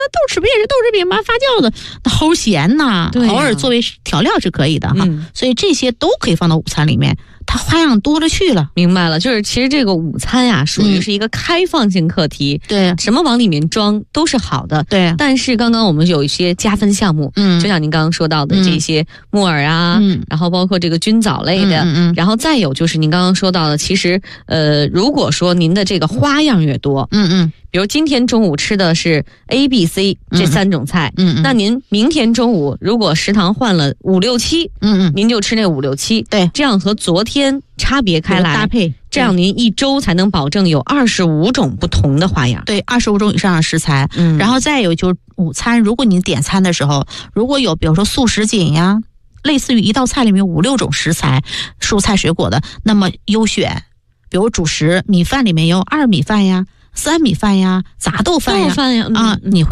那豆豉不也是豆制品吗？发酵的，那齁咸呐，偶尔作为调料是可以的哈。所以这些都可以放到午餐里面，它花样多了去了。 明白了，就是其实这个午餐呀，属于是一个开放性课题， 对， 什么往里面装都是好的， 对。 但是刚刚我们有一些加分项目，就像您刚刚说到的这些木耳啊，然后包括这个菌藻类的，然后再有就是您刚刚说到的，其实如果说您的这个花样越多，比如今天中午吃的是 A、B、C 这3种菜，那您明天中午如果食堂换了5、6、7，您就吃那5、6、7， 对， 这样和昨天差别开来搭配， 这样您1周才能保证有25种不同的花样。 对，25种以上的食材。然后再有就是午餐，如果您点餐的时候，如果有比如说素食锦呀，类似于一道菜里面有5、6种食材，蔬菜水果的，那么优选，比如主食米饭里面有2米饭呀、3米饭呀、杂豆饭呀， 你会